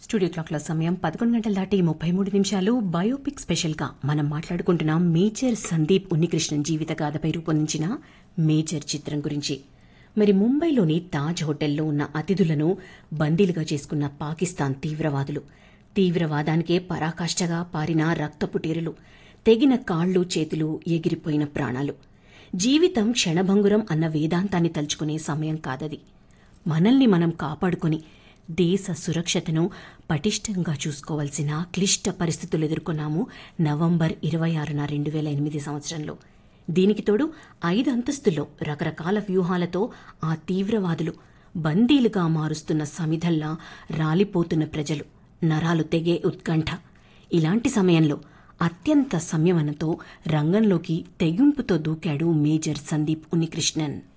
Studio క్లాక్ల సమయం 11 గంటల దాటి 33 నిమిషాలు. బయోపిక్ స్పెషల్గా మనం మాట్లాడుకుంటున్నాం మేజర్ సందీప్ ఉన్నికృష్ణన్ జీవిత గాథపై రూపొందించిన మేజర్ చిత్రం గురించి. మరి ముంబైలోని తాజ్ హోటల్లో ఉన్న అతిథులను బందీలుగా చేసుకున్న పాకిస్తాన్ తీవ్రవాదానికే పరాకాష్ఠగా పారిన రక్తపుటేరులు, తెగిన కాళ్లు చేతులు, ఎగిరిపోయిన ప్రాణాలు. జీవితం క్షణభంగురం అన్న వేదాంతాన్ని తలుచుకునే సమయం కాదది. మనల్ని మనం కాపాడుకొని దేశ సురక్షతను పటిష్టంగా చూసుకోవాల్సిన క్లిష్ట పరిస్థితులు ఎదుర్కొన్నాము నవంబర్ 26న 2008 సంవత్సరంలో. దీనికి తోడు 5 అంతస్తుల్లో రకరకాల వ్యూహాలతో ఆ తీవ్రవాదులు బందీలుగా మారుస్తున్న సమిధల్లా రాలిపోతున్న ప్రజలు, నరాలు తెగే ఉత్కంఠ. ఇలాంటి సమయంలో అత్యంత సంయమనంతో రంగంలోకి తెగింపుతో దూకాడు మేజర్ సందీప్ ఉన్నికృష్ణన్.